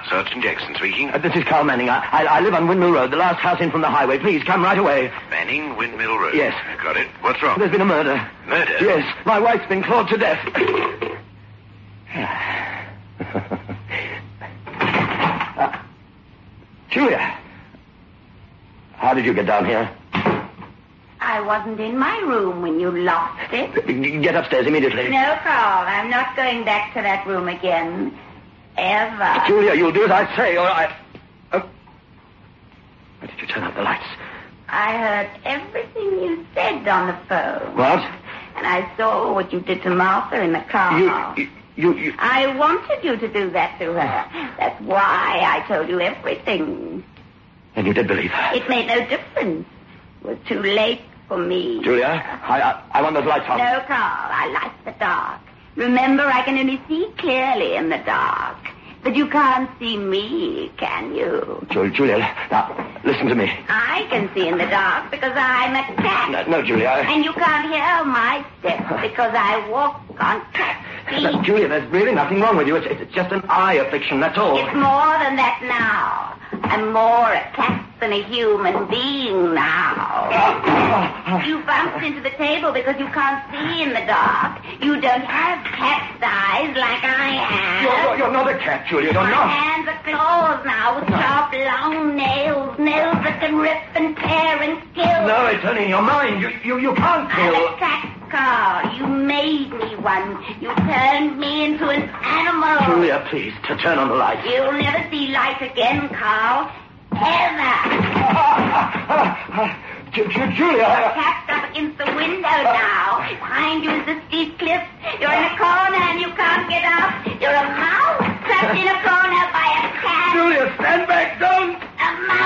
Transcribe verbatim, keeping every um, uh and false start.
Sergeant Jackson speaking. Uh, this is Carl Manning. I, I, I live on Windmill Road, the last house in from the highway. Please, come right away. Manning, Windmill Road. Yes. Got it. What's wrong? There's been a murder. Murder? Yes. My wife's been clawed to death. uh, Julia. How did you get down here? I wasn't in my room when you lost it. Get upstairs immediately. No, Carl. I'm not going back to that room again. Ever. Julia, you'll do as I say, or I... Oh. Why did you turn out the lights? I heard everything you said on the phone. What? And I saw what you did to Martha in the car. You... you, you, you... I wanted you to do that to her. That's why I told you everything. And you did believe her? It made no difference. It was too late for me. Julia, I, I, I want those lights on. No, Carl. I like the dark. Remember, I can only see clearly in the dark. But you can't see me, can you? Julia, Julia, now, listen to me. I can see in the dark because I'm a cat. No, no Julia. I... And you can't hear my steps because I walk on cat feet. No, Julia, there's really nothing wrong with you. It's, it's just an eye affliction, that's all. It's more than that now. I'm more a cat than a human being now. You bumped into the table because you can't see in the dark. You don't have cat's eyes like I have. You're, you're, you're not a cat, Julia. You're My not. hands are claws now with sharp, long nails. Nails that can rip and tear and kill. No, it's only in your mind. You, you, you can't kill. I'm a cat, Carl. You made me one. You turned me into an animal. Julia, please, to turn on the lights. You'll never see light again, Carl. Ever. Ju- Ju- Julia. You're tapped up against the window now. Behind you is the steep cliff. You're in a corner and you can't get up. You're a mouse trapped in a corner by a cat. Julia, stand back. Don't.